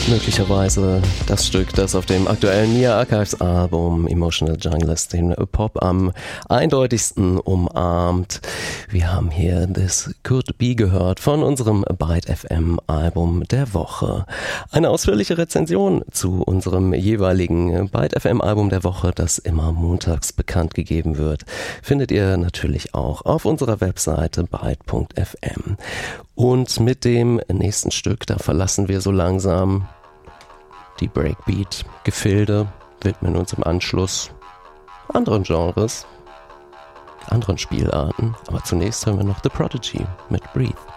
möglicherweise das Stück, das auf dem aktuellen Mia Archives Album Emotional Junglist den Pop am eindeutigsten umarmt. Wir haben hier This Could Be gehört von unserem Byte FM Album der Woche. Eine ausführliche Rezension zu unserem jeweiligen Byte FM Album der Woche, das immer montags bekannt gegeben wird, findet ihr natürlich auch auf unserer Webseite byte.fm. Und mit dem nächsten Stück, da verlassen wir so langsam die Breakbeat-Gefilde, widmen uns im Anschluss anderen Genres, anderen Spielarten. Aber zunächst hören wir noch The Prodigy mit Breathe.